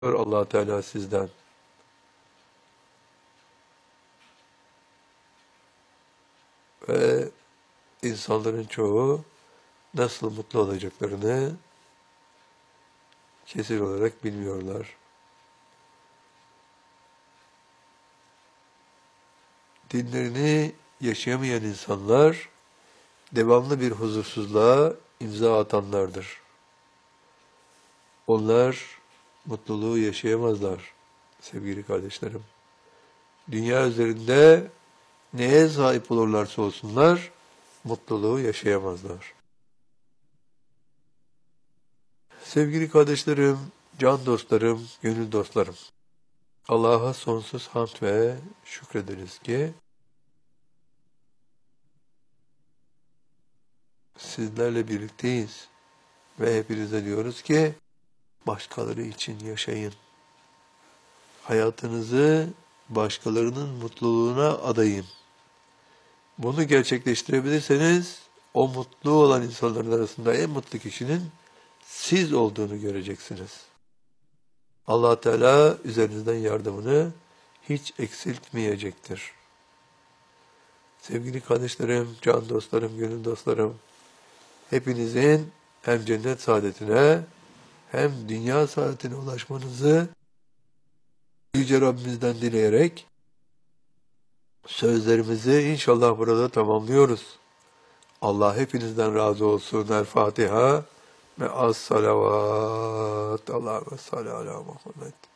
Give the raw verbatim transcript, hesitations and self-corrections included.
Allah Teala sizden. Ve insanların çoğu nasıl mutlu olacaklarını kesin olarak bilmiyorlar. Dinlerini yaşayamayan insanlar devamlı bir huzursuzluğa imza atanlardır. Onlar mutluluğu yaşayamazlar sevgili kardeşlerim. Dünya üzerinde neye sahip olurlarsa olsunlar mutluluğu yaşayamazlar. Sevgili kardeşlerim, can dostlarım, gönül dostlarım. Allah'a sonsuz hamd ve şükrederiz ki sizlerle birlikteyiz ve hepinize diyoruz ki başkaları için yaşayın. Hayatınızı başkalarının mutluluğuna adayın. Bunu gerçekleştirebilirseniz o mutlu olan insanların arasında en mutlu kişinin siz olduğunu göreceksiniz. Allah Teala üzerinizden yardımını hiç eksiltmeyecektir. Sevgili kardeşlerim, can dostlarım, gönül dostlarım, hepinizin hem cennet saadetine hem dünya saadetine ulaşmanızı Yüce Rabbimizden dileyerek sözlerimizi inşallah burada tamamlıyoruz. Allah hepinizden razı olsun. El Fatiha ve as salavat. Allahümme salli ala Muhammed.